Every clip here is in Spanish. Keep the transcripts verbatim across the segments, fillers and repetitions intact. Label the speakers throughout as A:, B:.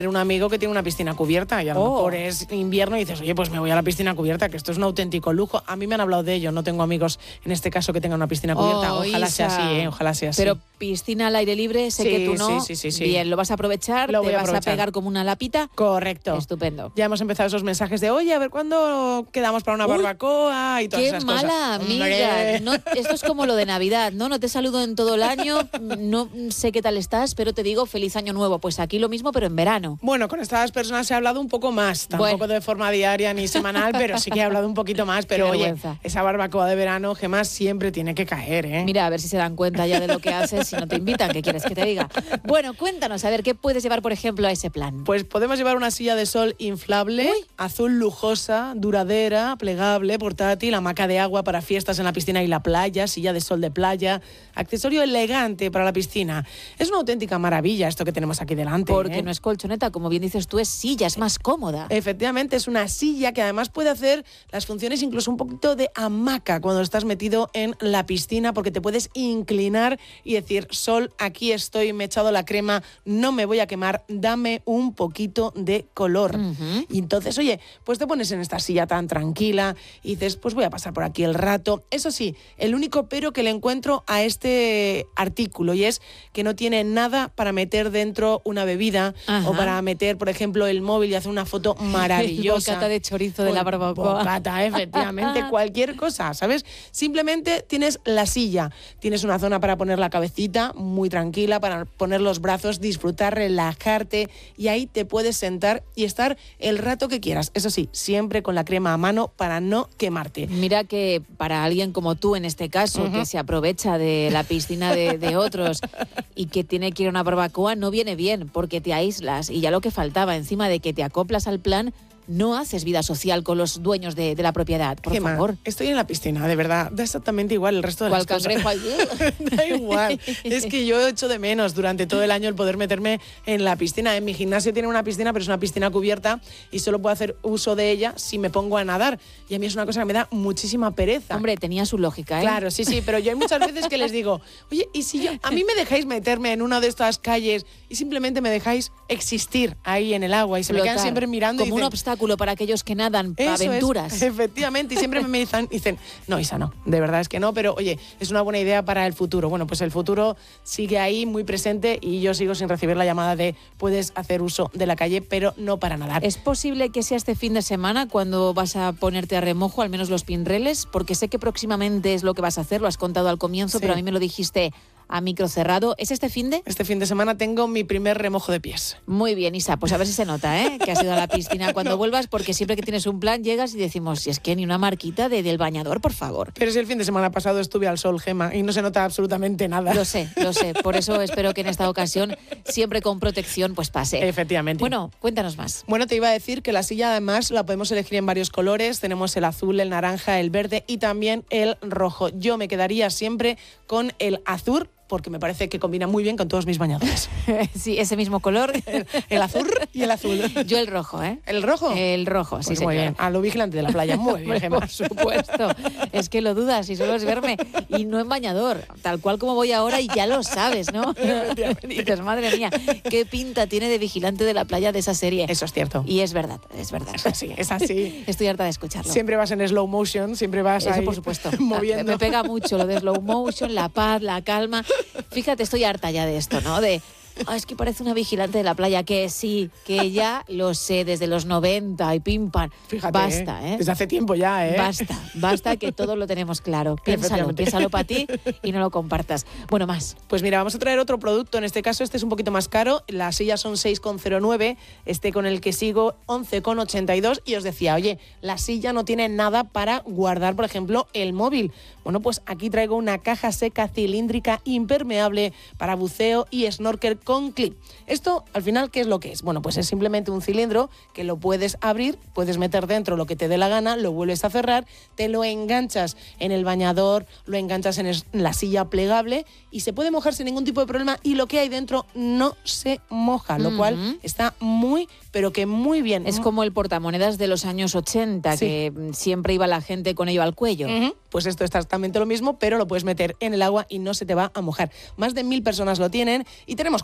A: un amigo que tiene una piscina cubierta y a lo
B: Oh.
A: mejor es invierno y dices, oye, pues me voy a la piscina cubierta, que esto es un auténtico lujo. A mí me han hablado de ello, no tengo amigos en este caso que tengan una piscina cubierta.
B: Oh,
A: Ojalá sea
B: Isa.
A: así, ¿eh? Ojalá sea así.
B: Pero piscina al aire libre, sé
A: Sí,
B: que tú no.
A: sí, sí, sí, sí.
B: Bien, ¿lo vas a aprovechar?
A: Lo
B: ¿Te
A: voy a
B: vas
A: aprovechar.
B: a pegar como una lapita?
A: Correcto.
B: Estupendo.
A: Ya hemos empezado esos mensajes de, oye, a ver cuándo quedamos para una
B: Uy,
A: barbacoa y todas
B: ¡Qué
A: esas
B: mala
A: cosas.
B: amiga!
A: ¡Hombre!
B: No, esto es como lo de Navidad, ¿no? No te saludo en todo el año, no sé qué tal estás, pero te digo feliz año nuevo. Pues aquí lo mismo, pero en verano.
A: Bueno, con estas personas se ha hablado un poco más, tampoco
B: Bueno.
A: de forma diaria ni semanal, pero sí que he hablado un poquito más. Pero
B: Qué
A: oye,
B: vergüenza.
A: esa barbacoa de verano, Gemma, siempre tiene que caer, ¿eh?
B: Mira, a ver si se dan cuenta ya de lo que haces, si no te invitan, ¿qué quieres que te diga? Bueno, cuéntanos, a ver, ¿qué puedes llevar, por ejemplo, a ese plan?
A: Pues podemos llevar una silla de sol inflable,
B: Uy.
A: azul lujosa, duradera, plegable, portátil, hamaca de agua para fiestas en la piscina y la playa, silla de sol de playa, accesorio elegante para la piscina. Es una auténtica maravilla esto que tenemos aquí delante.
B: Porque
A: ¿eh?
B: no es colchoneta, como bien dices tú, es silla, es más cómoda.
A: Efectivamente, es una silla que además puede hacer las funciones incluso un poquito de hamaca cuando estás metido en la piscina, porque te puedes inclinar y decir, sol, aquí estoy, me he echado la crema, no me voy a quemar, dame un poquito de color.
B: Ujú.
A: Y entonces, oye, pues te pones en esta silla tan tranquila y dices, pues voy a pasar por aquí el rato. Eso sí, el único pero que le encuentro a este artículo y es que no tiene nada para meter dentro una bebida
B: Ajá.
A: o para meter, por ejemplo, el móvil y hacer una foto maravillosa.
B: Bocata de chorizo de la
A: Pues,
B: barbacoa.
A: Bocata, efectivamente, cualquier cosa, ¿sabes? Simplemente tienes la silla, tienes una zona para poner la cabecita muy tranquila, para poner los brazos, disfrutar, relajarte y ahí te puedes sentar y estar el rato que quieras. Eso sí, siempre con la crema a mano para no quemarte.
B: Mira que para alguien como tú, en este caso,
A: Ujú.
B: que se aprovecha de la piscina de, de otros y que tiene que ir a una barbacoa, no viene bien, porque te aíslas y ya lo que faltaba, encima de que te acoplas al plan, no haces vida social con los dueños de, de la propiedad, por
A: Gemma,
B: favor.
A: estoy en la piscina, de verdad, da exactamente igual el resto de
B: Cual
A: las cosas.
B: cangrejo ahí.
A: Da igual. Es que yo echo de menos durante todo el año el poder meterme en la piscina. En mi gimnasio tiene una piscina, pero es una piscina cubierta y solo puedo hacer uso de ella si me pongo a nadar. Y a mí es una cosa que me da muchísima pereza.
B: Hombre, tenía su lógica, ¿eh?
A: Claro, sí, sí, pero yo hay muchas veces que les digo, oye, ¿y si yo, a mí me dejáis meterme en una de estas calles y simplemente me dejáis existir ahí en el agua y se me
B: Flotar,
A: quedan siempre mirando
B: como
A: y
B: un
A: dicen,
B: obstáculo para aquellos que nadan,
A: eso
B: aventuras.
A: es, efectivamente, y siempre me dicen, dicen, no, Isa, no, de verdad es que no, pero oye, es una buena idea para el futuro. Bueno, pues el futuro sigue ahí muy presente y yo sigo sin recibir la llamada de puedes hacer uso de la calle, pero no para nadar.
B: ¿Es posible que sea este fin de semana cuando vas a ponerte a remojo, al menos los pinreles? Porque sé que próximamente es lo que vas a hacer, lo has contado al comienzo,
A: Sí.
B: pero a mí me lo dijiste a micro cerrado. ¿Es este fin de?
A: Este fin de semana tengo mi primer remojo de pies.
B: Muy bien, Isa, pues a ver si se nota, ¿eh? Que has ido a la piscina cuando
A: No.
B: vuelvas, porque siempre que tienes un plan llegas y decimos, si es que ni una marquita de, del bañador, por favor.
A: Pero si el fin de semana pasado estuve al sol, Gema, y no se nota absolutamente nada.
B: Lo sé, lo sé. Por eso espero que en esta ocasión, siempre con protección, pues pase.
A: Efectivamente.
B: Bueno, cuéntanos más.
A: Bueno, te iba a decir que la silla además la podemos elegir en varios colores. Tenemos el azul, el naranja, el verde y también el rojo. Yo me quedaría siempre con el azul porque me parece que combina muy bien con todos mis bañadores.
B: Sí, ese mismo color.
A: El, el azul y el azul.
B: Yo el rojo, ¿eh?
A: ¿El rojo?
B: El rojo, sí,
A: Pues muy
B: señora.
A: bien. A lo vigilante de la playa. Muy bien,
B: Hombre,
A: Gemma.
B: por supuesto. Es que lo dudas y solo es verme. Y no en bañador, tal cual como voy ahora y ya lo sabes, ¿no? Dices, madre mía, qué pinta tiene de vigilante de la playa de esa serie.
A: Eso es cierto.
B: Y es verdad, es verdad.
A: Es así, es así.
B: Estoy harta de escucharlo.
A: Siempre vas en slow motion, siempre vas
B: Eso
A: ahí
B: por supuesto.
A: moviendo.
B: Me pega mucho lo de slow motion, la paz, la calma. Fíjate, estoy harta ya de esto, ¿no? De, ah, es que parece una vigilante de la playa, que sí, que ya lo sé desde los noventa y pim pam.
A: Fíjate,
B: Basta, ¿eh?
A: Desde hace tiempo ya, ¿eh?
B: Basta, basta que todos lo tenemos claro. Piénsalo,
A: Efectivamente.
B: piénsalo para ti y no lo compartas. Bueno, más.
A: Pues mira, vamos a traer otro producto. En este caso, este es un poquito más caro. Las sillas son seis coma cero nueve. Este con el que sigo, once coma ochenta y dos. Y os decía, oye, la silla no tiene nada para guardar, por ejemplo, el móvil. Bueno, pues aquí traigo una caja seca cilíndrica impermeable para buceo y snorkel con clip. Esto, al final, ¿qué es lo que es? Bueno, pues es simplemente un cilindro que lo puedes abrir, puedes meter dentro lo que te dé la gana, lo vuelves a cerrar, te lo enganchas en el bañador, lo enganchas en es- la silla plegable y se puede mojar sin ningún tipo de problema y lo que hay dentro no se moja, lo
B: Ujú.
A: cual está muy, pero que muy bien.
B: Es como el portamonedas de los años ochenta,
A: Sí.
B: que mm, siempre iba la gente con ello al cuello.
A: Ujú. Pues esto es exactamente lo mismo, pero lo puedes meter en el agua y no se te va a mojar. Más de mil personas lo tienen y tenemos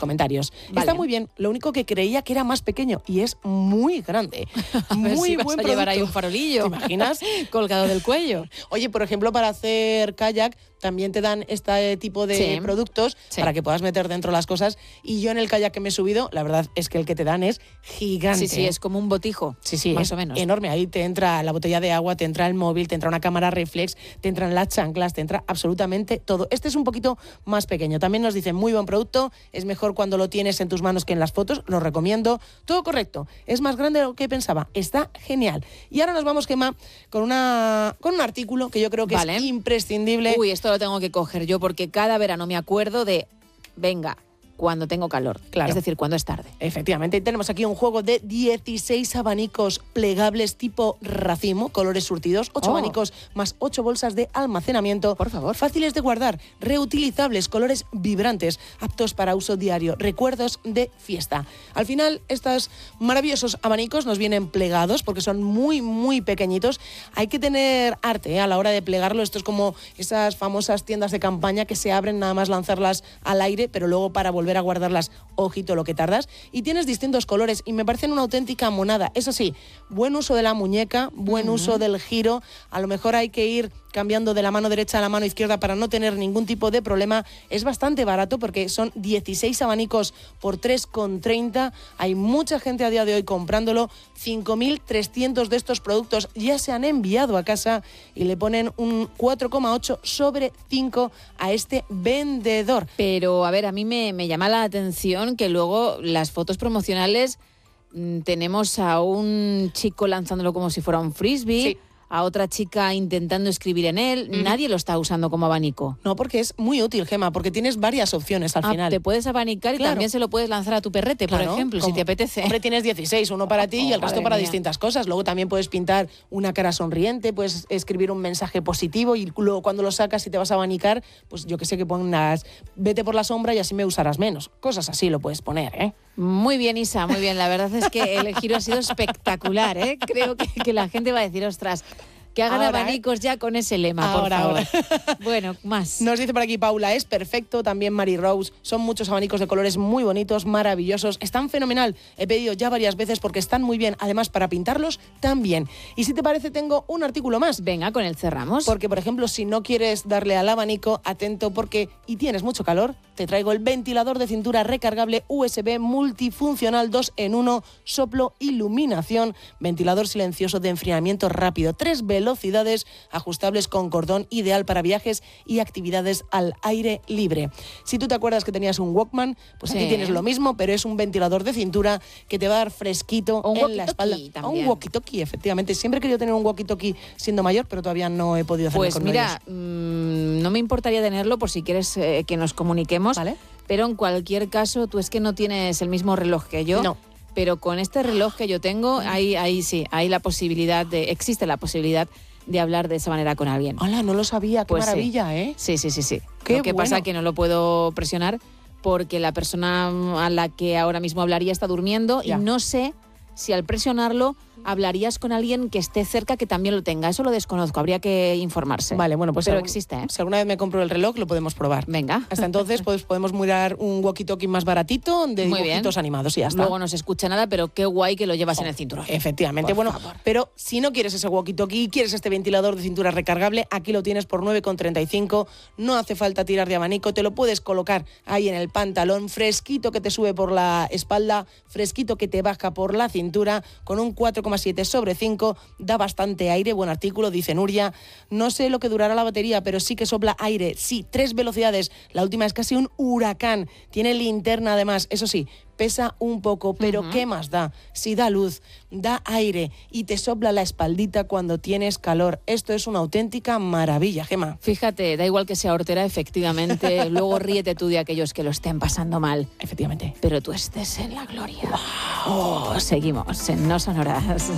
A: comentarios.
B: Vale.
A: Está muy bien, lo único que creía que era más pequeño y es muy grande.
B: Muy
A: Muy
B: buen
A: buen
B: a llevar ahí
A: producto.
B: un farolillo.
A: ¿Te imaginas?
B: Colgado del cuello.
A: Oye, por ejemplo, para hacer kayak también te dan este tipo de
B: Sí.
A: productos
B: Sí.
A: para que puedas meter dentro las cosas. Y yo en el kayak que me he subido, la verdad es que el que te dan es gigante.
B: Sí, sí, es como un botijo.
A: Sí, sí,
B: más
A: es
B: o menos.
A: enorme. Ahí te entra la botella de agua, te entra el móvil, te entra una cámara reflex, te entran las chanclas, te entra absolutamente todo. Este es un poquito más pequeño. También nos dicen muy buen producto, es mejor cuando lo tienes en tus manos que en las fotos, lo recomiendo. Todo correcto. Es más grande de lo que pensaba. Está genial. Y ahora nos vamos, Gemma, con una con un artículo que yo creo que
B: Vale.
A: es imprescindible.
B: Uy, esto lo tengo que coger yo porque cada verano me acuerdo de, venga, cuando tengo calor.
A: Claro.
B: Es decir, cuando es tarde.
A: Efectivamente, tenemos aquí un juego de dieciséis abanicos plegables tipo racimo, colores surtidos, ocho
B: Oh.
A: abanicos más ocho bolsas de almacenamiento.
B: Por favor.
A: Fáciles de guardar, reutilizables, colores vibrantes, aptos para uso diario, recuerdos de fiesta. Al final, estos maravillosos abanicos nos vienen plegados porque son muy, muy pequeñitos. Hay que tener arte ¿eh? a la hora de plegarlo. Esto es como esas famosas tiendas de campaña que se abren nada más lanzarlas al aire, pero luego para volver a guardarlas, ojito lo que tardas. Y tienes distintos colores y me parecen una auténtica monada. Eso sí, buen uso de la muñeca, buen uh-huh. uso del giro. A lo mejor hay que ir cambiando de la mano derecha a la mano izquierda para no tener ningún tipo de problema. Es bastante barato porque son dieciséis abanicos por tres con treinta. Hay mucha gente a día de hoy comprándolo. cinco mil trescientos de estos productos ya se han enviado a casa y le ponen un cuatro coma ocho sobre cinco a este vendedor.
B: Pero, a ver, a mí me, me llama la atención que luego las fotos promocionales mmm, tenemos a un chico lanzándolo como si fuera un frisbee.
A: Sí.
B: A otra chica intentando escribir en él. Mm. Nadie lo está usando como abanico.
A: No, porque es muy útil, Gemma, porque tienes varias opciones al
B: ah,
A: final.
B: Te puedes abanicar y claro. también se lo puedes lanzar a tu perrete,
A: claro,
B: por ejemplo,
A: como,
B: si te apetece.
A: Hombre, tienes dieciséis, uno para ti oh, y el resto para
B: mía.
A: distintas cosas. Luego también puedes pintar una cara sonriente, puedes escribir un mensaje positivo y luego cuando lo sacas y te vas a abanicar, pues yo que sé que pongas, vete por la sombra y así me usarás menos. Cosas así lo puedes poner, ¿eh?
B: Muy bien, Isa, muy bien. La verdad es que el giro ha sido espectacular, ¿eh? Creo que, que la gente va a decir, ostras, que hagan
A: ahora,
B: abanicos ya con ese lema,
A: ahora,
B: por favor. Ahora. Bueno, más.
A: Nos dice por aquí Paula, es perfecto. También Mary Rose. Son muchos abanicos de colores muy bonitos, maravillosos. Están fenomenal. He pedido ya varias veces porque están muy bien. Además, para pintarlos, también. Y si te parece, tengo un artículo más.
B: Venga, con el cerramos.
A: Porque, por ejemplo, si no quieres darle al abanico, atento porque, y tienes mucho calor, te traigo el ventilador de cintura recargable U S B multifuncional dos en uno, soplo, iluminación, ventilador silencioso de enfriamiento rápido, tres velocidades, ajustables con cordón, ideal para viajes y actividades al aire libre. Si tú te acuerdas que tenías un Walkman, pues sí. Aquí tienes lo mismo, pero es un ventilador de cintura que te va a dar fresquito
B: o un
A: en la espalda.
B: También.
A: Un walkie-talkie, efectivamente. Siempre he querido tener un walkie-talkie siendo mayor, pero todavía no he podido hacerlo
B: pues
A: con
B: mira, mmm, no me importaría tenerlo por si quieres eh, que nos comuniquemos.
A: ¿Vale?
B: Pero en cualquier caso, tú es que no tienes el mismo reloj que yo.
A: No.
B: Pero con este reloj que yo tengo, ahí, ahí sí, hay la posibilidad de, existe la posibilidad de hablar de esa manera con alguien.
A: Hola, no lo sabía, qué
B: pues
A: maravilla,
B: sí.
A: ¿eh?
B: Sí, sí, sí, sí.
A: Qué
B: lo que
A: bueno.
B: pasa es que no lo puedo presionar porque la persona a la que ahora mismo hablaría está durmiendo
A: ya.
B: Y no sé si al presionarlo hablarías con alguien que esté cerca que también lo tenga. Eso lo desconozco, habría que informarse.
A: Vale, bueno, pues
B: pero
A: algún,
B: existe, ¿eh?
A: Si alguna vez me compro el reloj, lo podemos probar.
B: Venga.
A: Hasta entonces, pues podemos mirar un walkie-talkie más baratito de
B: Muy
A: dibujitos
B: bien.
A: animados y ya está.
B: Luego no se escucha nada, pero qué guay que lo llevas
A: oh,
B: en el cinturón.
A: Efectivamente.
B: Por
A: bueno,
B: favor.
A: Pero si no quieres ese walkie-talkie y quieres este ventilador de cintura recargable, aquí lo tienes por nueve con treinta y cinco. No hace falta tirar de abanico, te lo puedes colocar ahí en el pantalón, fresquito que te sube por la espalda, fresquito que te baja por la cintura, con un cuatro coma siete sobre cinco. Da bastante aire, buen artículo, dice Nuria. No sé lo que durará la batería, pero sí que sopla aire. Sí, tres velocidades. La última es casi un huracán. Tiene linterna además, eso sí, pesa un poco, pero uh-huh. ¿qué más da? Si da luz, da aire y te sopla la espaldita cuando tienes calor. Esto es una auténtica maravilla, Gemma.
B: Fíjate, da igual que sea hortera, efectivamente. Luego ríete tú de aquellos que lo estén pasando mal.
A: Efectivamente.
B: Pero tú estés en la gloria. Wow. Oh, seguimos en No Sonoras.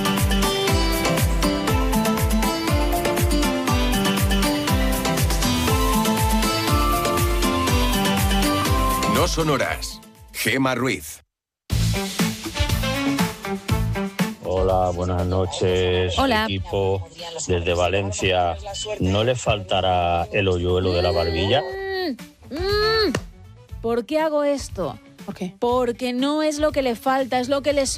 C: No Sonoras. Gemma Ruiz.
D: Hola, buenas noches,
B: Hola.
D: equipo desde Valencia. ¿No le faltará el hoyuelo de la barbilla?
B: Mm, mm. ¿Por qué hago esto?
A: ¿Por qué?
B: Porque no es lo que le falta, es lo que le